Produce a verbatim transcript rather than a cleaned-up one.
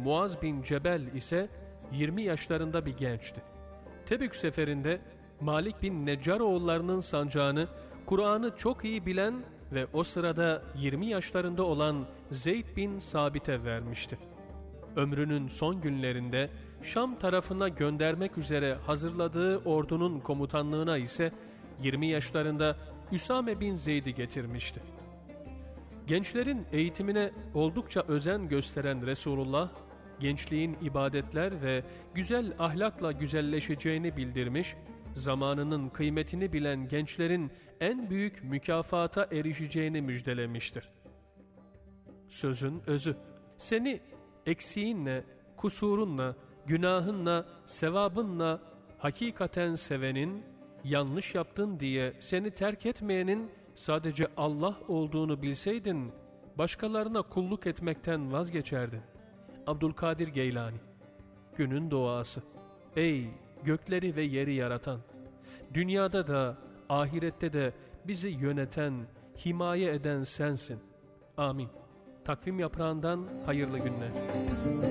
Muaz bin Cebel ise yirmi yaşlarında bir gençti. Tebük seferinde Malik bin Neccaroğullarının sancağını Kur'an'ı çok iyi bilen ve o sırada yirmi yaşlarında olan Zeyd bin Sabit'e vermişti. Ömrünün son günlerinde Şam tarafına göndermek üzere hazırladığı ordunun komutanlığına ise yirmi yaşlarında Üsame bin Zeyd'i getirmişti. Gençlerin eğitimine oldukça özen gösteren Resulullah, gençliğin ibadetler ve güzel ahlakla güzelleşeceğini bildirmiş, zamanının kıymetini bilen gençlerin en büyük mükafata erişeceğini müjdelemiştir. Sözün özü, seni eksiğinle, kusurunla, günahınla, sevabınla hakikaten sevenin, yanlış yaptın diye seni terk etmeyenin sadece Allah olduğunu bilseydin, başkalarına kulluk etmekten vazgeçerdin. Abdülkadir Geylani. Günün duası. Ey gökleri ve yeri yaratan! Dünyada da ahirette de bizi yöneten, himaye eden sensin. Amin. Takvim yaprağından hayırlı günler.